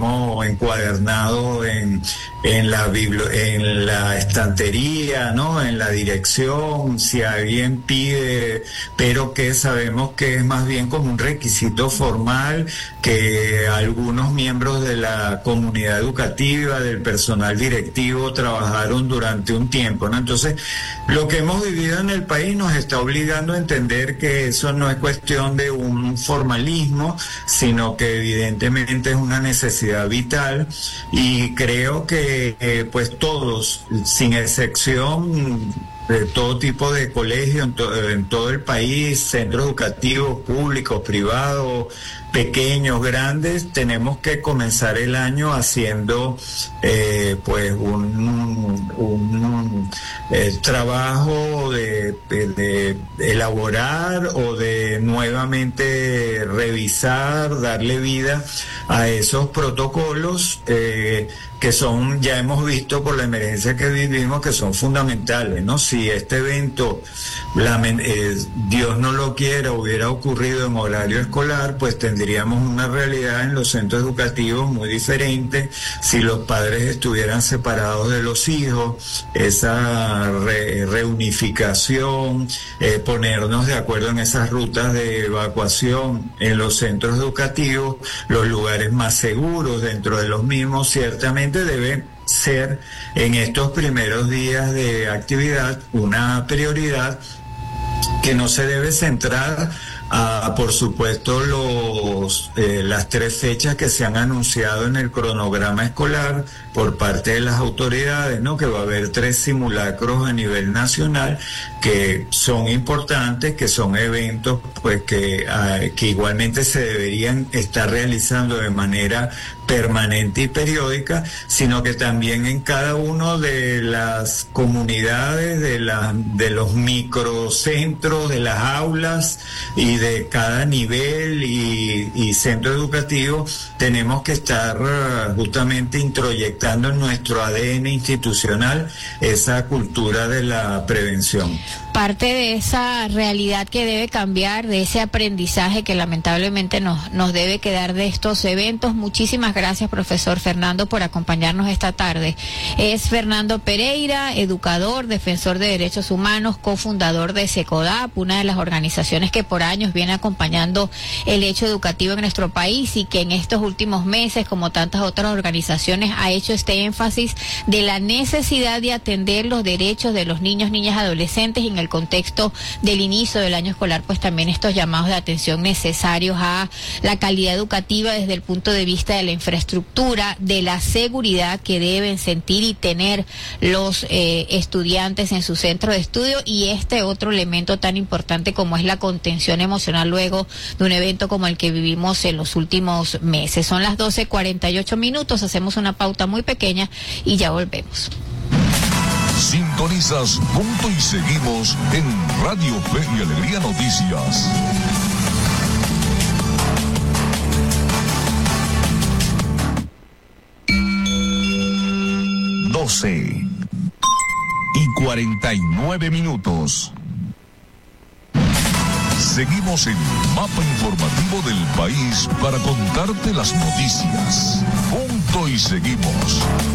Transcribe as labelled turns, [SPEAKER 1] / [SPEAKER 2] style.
[SPEAKER 1] encuadernado en la estantería, ¿no? En la dirección, si alguien pide, pero que sabemos que es más bien como un requisito formal que algunos miembros de la comunidad educativa, del personal directivo, trabajaron durante un tiempo, ¿no? Entonces, lo que hemos vivido en el país nos está obligando a entender que eso no es cuestión de un formalismo, sino que evidentemente es una necesidad vital, y creo que pues todos, sin excepción, de todo tipo de colegios en todo el país, centros educativos públicos, privados, pequeños, grandes, tenemos que comenzar el año haciendo pues un trabajo de elaborar o de nuevamente revisar, darle vida a esos protocolos que son, ya hemos visto por la emergencia que vivimos, que son fundamentales, ¿no? Si este evento, Dios no lo quiera, hubiera ocurrido en horario escolar, pues tendríamos una realidad en los centros educativos muy diferente. Si los padres estuvieran separados de los hijos, esa reunificación, ponernos de acuerdo en esas rutas de evacuación en los centros educativos, los lugares más seguros dentro de los mismos, ciertamente debe ser en estos primeros días de actividad una prioridad que no se debe centrar a, por supuesto, las 3 fechas que se han anunciado en el cronograma escolar por parte de las autoridades, ¿no? Que va a haber 3 simulacros a nivel nacional que son importantes, que son eventos pues que igualmente se deberían estar realizando de manera permanente y periódica, sino que también en cada uno de las comunidades, de los microcentros, de las aulas y de cada nivel y centro educativo, tenemos que estar justamente introyectando en nuestro ADN institucional esa cultura de la prevención.
[SPEAKER 2] Parte de esa realidad que debe cambiar, de ese aprendizaje que lamentablemente nos debe quedar de estos eventos. Muchísimas gracias, profesor Fernando, por acompañarnos esta tarde. Es Fernando Pereira, educador, defensor de derechos humanos, cofundador de SECODAP, una de las organizaciones que por años viene acompañando el hecho educativo en nuestro país y que en estos últimos meses, como tantas otras organizaciones, ha hecho este énfasis de la necesidad de atender los derechos de los niños, niñas, adolescentes, y en el contexto del inicio del año escolar, pues también estos llamados de atención necesarios a la calidad educativa desde el punto de vista de la infraestructura, de la seguridad que deben sentir y tener los estudiantes en su centro de estudio, y este otro elemento tan importante como es la contención emocional luego de un evento como el que vivimos en los últimos meses. Son las 12:48, hacemos una pauta muy pequeña y ya volvemos.
[SPEAKER 3] Sintonizas Punto y Seguimos en Radio Fe y Alegría Noticias. Doce y 49. Seguimos en el mapa informativo del país para contarte las noticias. Punto y Seguimos.